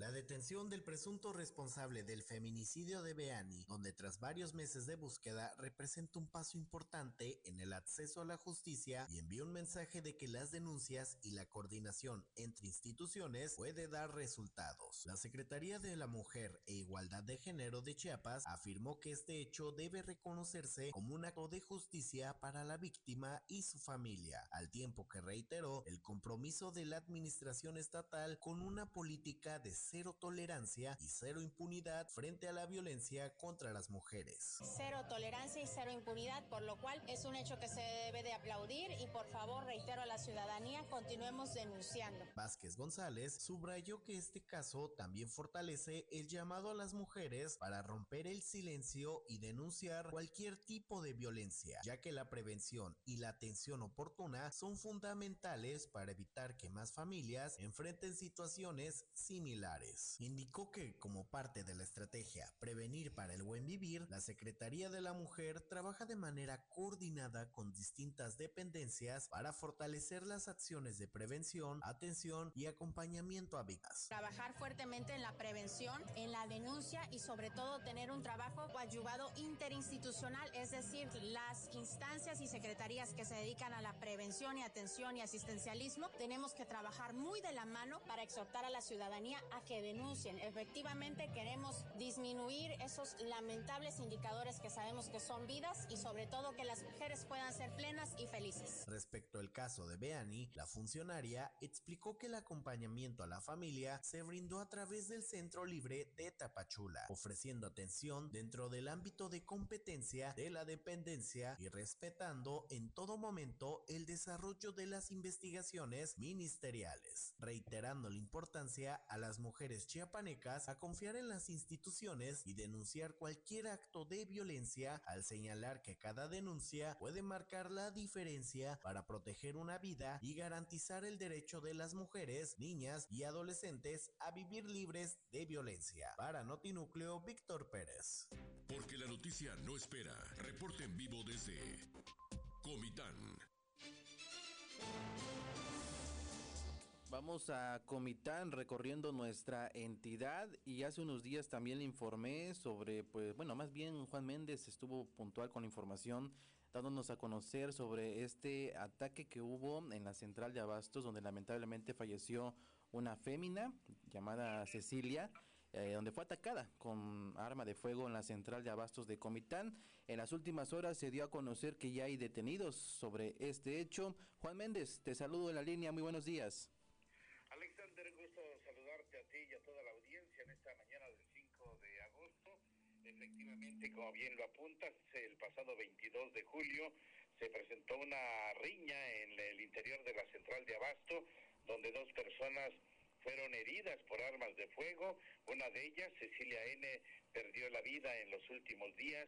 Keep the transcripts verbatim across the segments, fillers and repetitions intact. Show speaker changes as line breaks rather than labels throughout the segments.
La detención del presunto responsable del feminicidio de Beani, donde tras varios meses de búsqueda representa un paso importante en el acceso a la justicia y envía un mensaje de que las denuncias y la coordinación entre instituciones puede dar resultados. La Secretaría de la Mujer e Igualdad de Género de Chiapas afirmó que este hecho debe reconocerse como un acto de justicia para la víctima y su familia, al tiempo que reiteró el compromiso de la administración estatal con una política de cero tolerancia y cero impunidad frente a la violencia contra las mujeres.
Cero tolerancia y cero impunidad, por lo cual es un hecho que se debe de aplaudir y por favor reitero a la ciudadanía, continuemos denunciando.
Vázquez González subrayó que este caso también fortalece el llamado a las mujeres para romper el silencio y denunciar cualquier tipo de violencia, ya que la prevención y la atención oportuna son fundamentales para evitar que más familias enfrenten situaciones similares. Indicó que, como parte de la estrategia Prevenir para el Buen Vivir, la Secretaría de la Mujer trabaja de manera coordinada con distintas dependencias para fortalecer las acciones de prevención, atención y acompañamiento a víctimas.
Trabajar fuertemente en la prevención, en la denuncia y sobre todo tener un trabajo coadyuvado interinstitucional, es decir, las instancias y secretarías que se dedican a la prevención y atención y asistencialismo, tenemos que trabajar muy de la mano para exhortar a la ciudadanía a que denuncien. Efectivamente queremos disminuir esos lamentables indicadores que sabemos que son vidas y sobre todo que las mujeres puedan ser plenas y felices.
Respecto al caso de Beani, la funcionaria explicó que el acompañamiento a la familia se brindó a través del Centro Libre de Tapachula, ofreciendo atención dentro del ámbito de competencia de la dependencia y respetando en todo momento el desarrollo de las investigaciones ministeriales, reiterando la importancia a las mujeres chiapanecas a confiar en las instituciones y denunciar cualquier acto de violencia, al señalar que cada denuncia puede marcar la diferencia para proteger una vida y garantizar el derecho de las mujeres, niñas y adolescentes a vivir libres de violencia. Para Notinúcleo, Víctor Pérez.
Porque la noticia no espera. Reporte en vivo desde Comitán.
Vamos a Comitán recorriendo nuestra entidad y hace unos días también le informé sobre, pues bueno, más bien Juan Méndez estuvo puntual con la información dándonos a conocer sobre este ataque que hubo en la central de abastos donde lamentablemente falleció una fémina llamada Cecilia, eh, donde fue atacada con arma de fuego en la central de abastos de Comitán. En las últimas horas se dio a conocer que ya hay detenidos sobre este hecho. Juan Méndez, te saludo en la línea, muy buenos días.
Alexander, gusto saludarte a ti y a toda la audiencia en esta mañana del cinco de agosto. Efectivamente, como bien lo apuntas, el pasado veintidós de julio se presentó una riña en el interior de la central de abasto, donde dos personas fueron heridas por armas de fuego. Una de ellas, Cecilia N., perdió la vida en los últimos días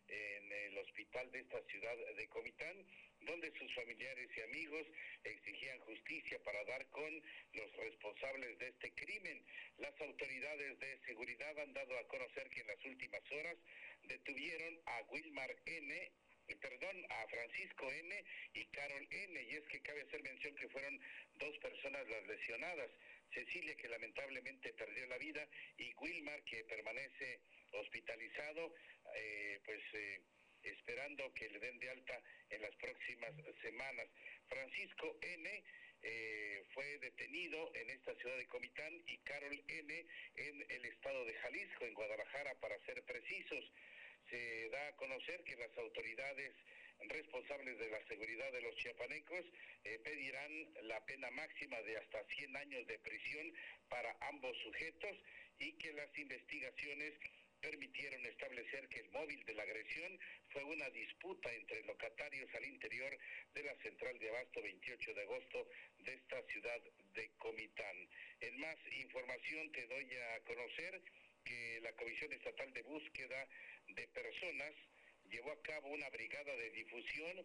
en el hospital de esta ciudad de Comitán, donde sus familiares y amigos exigían justicia para dar con los responsables de este crimen. Las autoridades de seguridad han dado a conocer que en las últimas horas detuvieron a Wilmar N., perdón, a Francisco N. y Carol N., y es que cabe hacer mención que fueron dos personas las lesionadas, Cecilia, que lamentablemente perdió la vida, y Wilmar, que permanece hospitalizado, eh, pues eh, esperando que le den de alta en las próximas semanas. Francisco N. Eh, fue detenido en esta ciudad de Comitán y Carol N. en el estado de Jalisco, en Guadalajara para ser precisos. Se da a conocer que las autoridades responsables de la seguridad de los chiapanecos eh, pedirán la pena máxima de hasta cien años de prisión para ambos sujetos y que las investigaciones permitieron establecer que el móvil de la agresión fue una disputa entre locatarios al interior de la central de abasto veintiocho de agosto de esta ciudad de Comitán. En más información te doy a conocer que la Comisión Estatal de Búsqueda de Personas llevó a cabo una brigada de difusión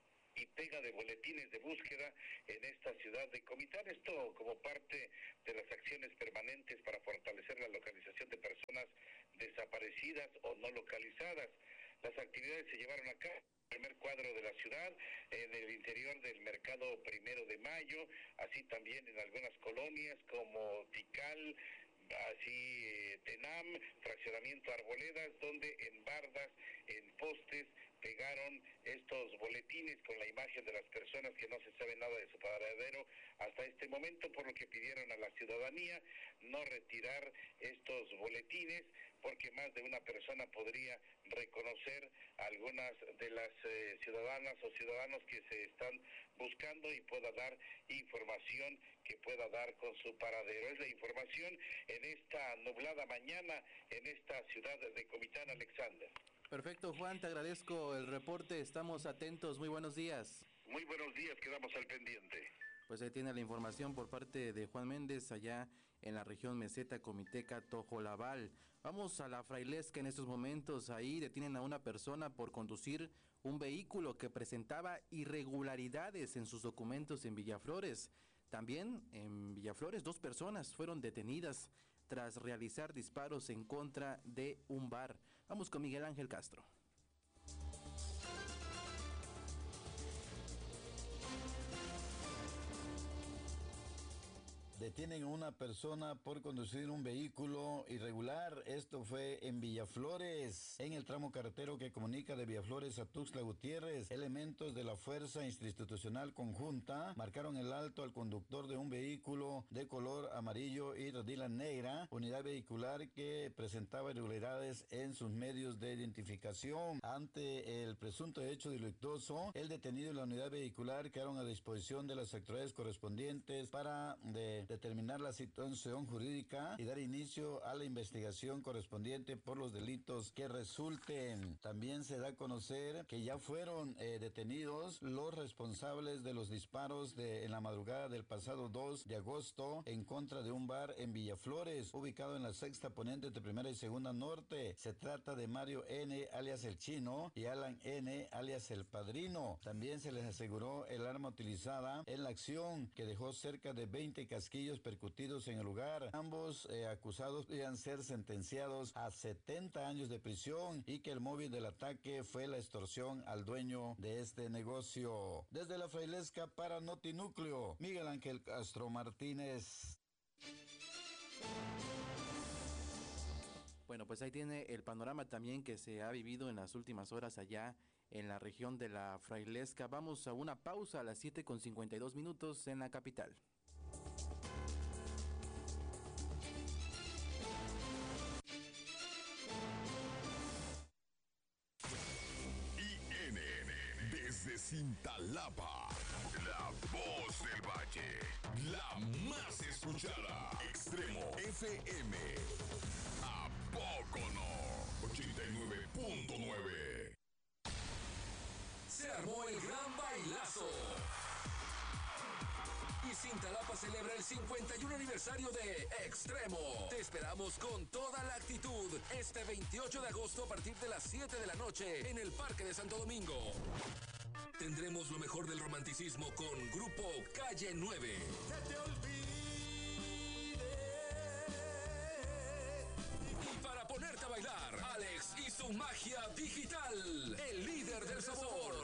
y pega de boletines de búsqueda en esta ciudad de Comitán, esto como parte de las acciones permanentes para fortalecer la localización de personas desaparecidas o no localizadas. Las actividades se llevaron a cabo en el primer cuadro de la ciudad, en el interior del mercado Primero de Mayo, así también en algunas colonias como Tikal, así eh, Tenam, fraccionamiento Arboledas, donde en bardas, en postes, pegaron estos boletines con la imagen de las personas que no se sabe nada de su paradero hasta este momento, por lo que pidieron a la ciudadanía no retirar estos boletines, porque más de una persona podría reconocer a algunas de las eh, ciudadanas o ciudadanos que se están buscando y pueda dar información que pueda dar con su paradero. Es la información en esta nublada mañana en esta ciudad de Comitán, Alexander.
Perfecto, Juan, te agradezco el reporte, estamos atentos, muy buenos días.
Muy buenos días, quedamos al pendiente.
Pues ahí tiene la información por parte de Juan Méndez allá en la región Meseta, Comiteca, Tojolabal. Vamos a la Frailesca en estos momentos. Ahí detienen a una persona por conducir un vehículo que presentaba irregularidades en sus documentos en Villaflores. También en Villaflores dos personas fueron detenidas tras realizar disparos en contra de un bar. Vamos con Miguel Ángel Castro.
Detienen a una persona por conducir un vehículo irregular. Esto fue en Villaflores, en el tramo carretero que comunica de Villaflores a Tuxtla Gutiérrez. Elementos de la Fuerza Institucional Conjunta marcaron el alto al conductor de un vehículo de color amarillo y rodila negra, unidad vehicular que presentaba irregularidades en sus medios de identificación. Ante el presunto hecho delictuoso, el detenido y la unidad vehicular quedaron a disposición de las autoridades correspondientes para de determinar la situación jurídica y dar inicio a la investigación correspondiente por los delitos que resulten. También se da a conocer que ya fueron eh, detenidos los responsables de los disparos de en la madrugada del pasado dos de agosto en contra de un bar en Villaflores, ubicado en la sexta poniente entre primera y segunda norte. Se trata de Mario N, alias El Chino, y Alan N, alias El Padrino. También se les aseguró el arma utilizada en la acción, que dejó cerca de veinte casquillos percutidos en el lugar. Ambos eh, acusados podrían ser sentenciados a setenta años de prisión y que el móvil del ataque fue la extorsión al dueño de este negocio. Desde la Frailesca para Notinúcleo, Miguel Ángel Castro Martínez.
Bueno, pues ahí tiene el panorama también que se ha vivido en las últimas horas allá en la región de la Frailesca. Vamos a una pausa a las siete con cincuenta y dos minutos en la capital.
Desde Cintalapa, la voz del valle, la más escuchada, Extremo F M. ¿A poco no? ochenta y nueve punto nueve. Se armó el gran bailazo. Y Cintalapa celebra el cincuenta y uno aniversario de Extremo. Te esperamos con toda la actitud este veintiocho de agosto a partir de las siete de la noche en el Parque de Santo Domingo. Tendremos lo mejor del romanticismo con Grupo Calle nueve. ¡Que te olvide! Y para ponerte a bailar, Alex y su magia digital, el líder del sabor.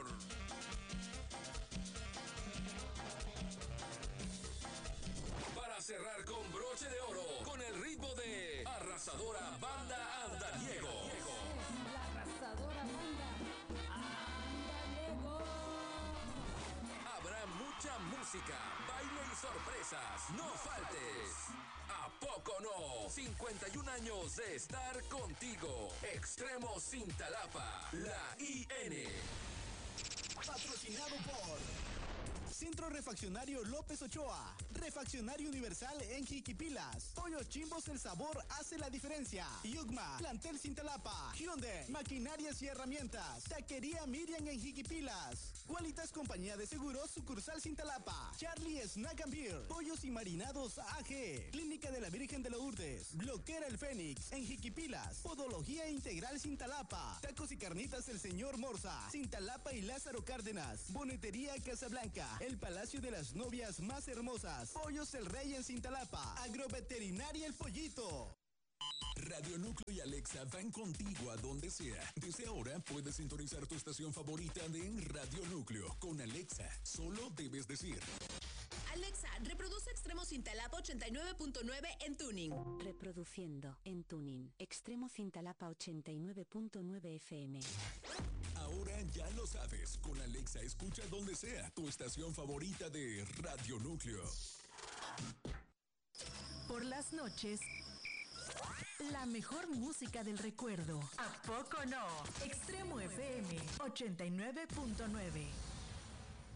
Para cerrar con broche de oro, con el ritmo de Arrasadora Banda Andariego.
La arrasadora banda Andariego.
Habrá mucha música, baile y sorpresas. No faltes. ¿A poco no? cincuenta y un años de estar contigo. Extremo Cintalapa, la I N.
Patrocinado por Centro Refaccionario López Ochoa, Refaccionario Universal en Jiquipilas, Pollos Chimbos, el sabor hace la diferencia. Yugma, Plantel Cintalapa, Hyundai, Maquinarias y Herramientas, Taquería Miriam en Jiquipilas, Qualitas Compañía de Seguros, sucursal Cintalapa, Charlie Snack and Beer, Pollos y Marinados A G, Clínica de la Virgen de Lourdes, Bloquera el Fénix en Jiquipilas, Podología Integral Cintalapa, Tacos y Carnitas el Señor Morza, Cintalapa y Lázaro Cárdenas, Bonetería Casablanca, el Palacio de las Novias más hermosas, Pollos el Rey en Cintalapa, Agroveterinaria El Pollito.
Radio Núcleo y Alexa van contigo a donde sea. Desde ahora puedes sintonizar tu estación favorita de Radio Núcleo. Con Alexa, solo debes decir:
Alexa, reproduce Extremo Cintalapa ochenta y nueve punto nueve en tuning.
Reproduciendo en tuning. Extremo Cintalapa ochenta y nueve punto nueve F M.
Ahora ya lo sabes, con Alexa escucha donde sea tu estación favorita de Radio Núcleo.
Por las noches, la mejor música del recuerdo. ¿A poco no? Extremo F M ochenta y nueve punto nueve.